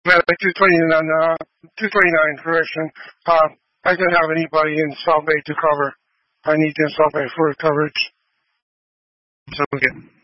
Well, like 229, correction. I don't have anybody in South Bay to cover. I need in South Bay for coverage. So, yeah.